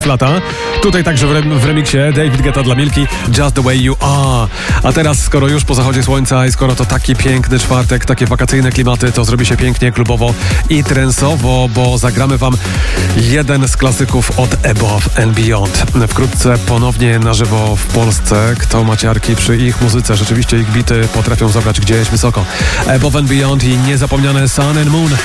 lata. Tutaj także w remiksie David Guetta dla Milki, Just the Way You Are. A teraz, skoro już po zachodzie słońca i skoro to taki piękny czwartek, takie wakacyjne klimaty, to zrobi się pięknie, klubowo i trensowo, bo zagramy wam jeden z klasyków od Above and Beyond. Wkrótce ponownie na żywo w Polsce. Kto ma ciarki przy ich muzyce, rzeczywiście ich bity potrafią zabrać gdzieś wysoko. Above and Beyond i niezapomniane Sun and Moon.